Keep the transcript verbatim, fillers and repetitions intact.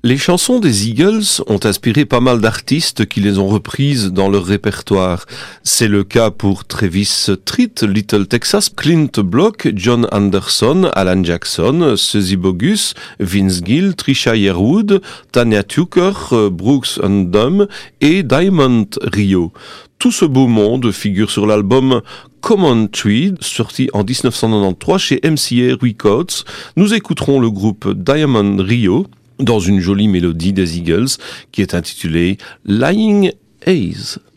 Les chansons des Eagles ont inspiré pas mal d'artistes qui les ont reprises dans leur répertoire. C'est le cas pour Travis Tritt, Little Texas, Clint Block, John Anderson, Alan Jackson, Suzy Bogus, Vince Gill, Trisha Yearwood, Tanya Tucker, Brooks and Dunn et Diamond Rio. Tout ce beau monde figure sur l'album Common Tree, sorti en dix-neuf cent quatre-vingt-treize chez M C A Records. Nous écouterons le groupe Diamond Rio dans une jolie mélodie des Eagles qui est intitulée Lying Haze.